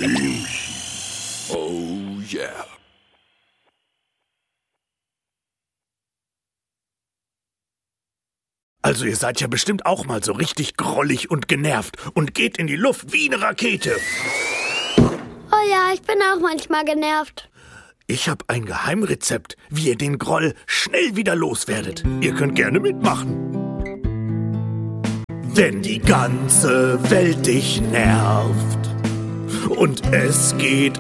Oh yeah. Also ihr seid ja bestimmt auch mal so richtig grollig und genervt und geht in die Luft wie eine Rakete. Oh ja, ich bin auch manchmal genervt. Ich habe ein Geheimrezept, wie ihr den Groll schnell wieder loswerdet. Ihr könnt gerne mitmachen. Wenn die ganze Welt dich nervt und es geht